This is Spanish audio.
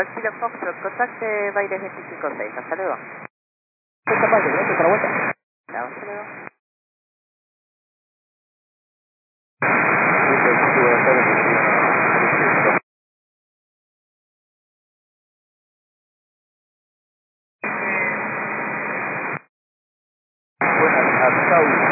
Kilo Foxtrot, contacte Baile 256, hasta luego. Esta parte, gracias por la vuelta. Chao, hasta luego. Buenas,